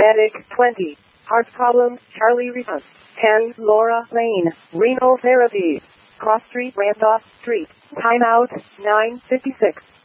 Medic 20. Heart problems, Charlie Rebus. 10, Laura Lane. Renal therapy. Cross Street, Randolph Street. Timeout, 9:56.